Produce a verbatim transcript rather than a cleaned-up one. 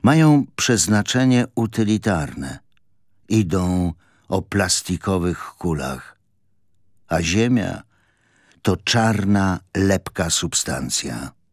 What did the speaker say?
mają przeznaczenie utylitarne. Idą o plastikowych kulach, a Ziemia to czarna, lepka substancja.